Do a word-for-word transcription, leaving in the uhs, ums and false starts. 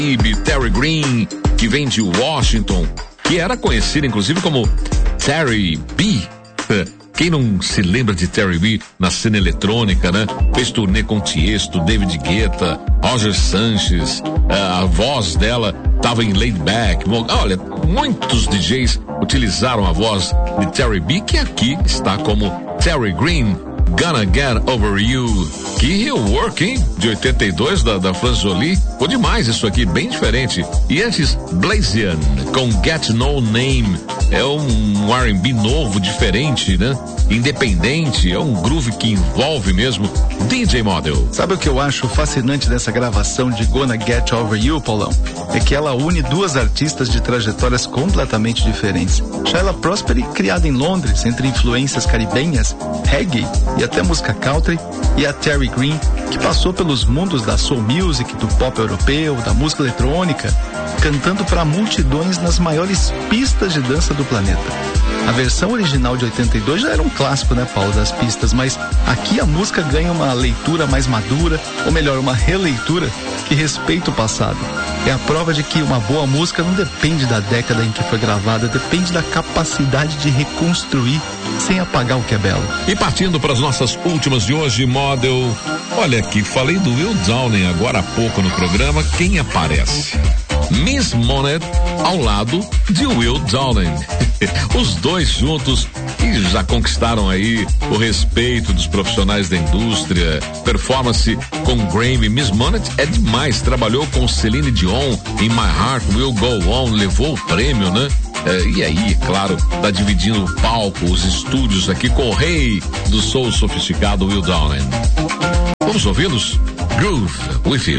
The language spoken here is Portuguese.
Terry Green, que vem de Washington, que era conhecido inclusive como Terry B. Quem não se lembra de Terry B na cena eletrônica, né? Fez turnê com Tiesto, David Guetta, Roger Sanchez, a voz dela estava em Laid Back. Olha, muitos D Js utilizaram a voz de Terry B, que aqui está como Terry Green, Gonna Get Over You. Que rework, hein? De oitenta e dois, da, da France Jolie. Ficou demais isso aqui, bem diferente. E antes, Blazian, com Get No Name. É um R and B novo, diferente, né? Independente, é um groove que envolve mesmo D J Model. Sabe o que eu acho fascinante dessa gravação de Gonna Get Over You, Paulão? É que ela une duas artistas de trajetórias completamente diferentes. Sheila Prosperi, criada em Londres, entre influências caribenhas, reggae e até música country, e a Terry Green, que passou pelos mundos da soul music, do pop europeu, da música eletrônica, cantando para multidões nas maiores pistas de dança do planeta. A versão original de oitenta e dois já era um clássico, né, Paulo, das pistas, mas aqui a música ganha uma leitura mais madura, ou melhor, uma releitura que respeita o passado. É a prova de que uma boa música não depende da década em que foi gravada, depende da capacidade de reconstruir sem apagar o que é belo. E partindo para as nossas últimas de hoje, Model, olha aqui, falei do Will Downing agora há pouco no programa, quem aparece? Miss Monet ao lado de Will Downing. Os dois juntos e já conquistaram aí o respeito dos profissionais da indústria. Performance com Grammy. Miss Monet é demais. Trabalhou com Celine Dion em My Heart Will Go On, levou o prêmio, né? É, e aí, claro, tá dividindo o palco, os estúdios aqui com o rei do soul sofisticado Will Downing. Vamos ouvi-los? Groove with You.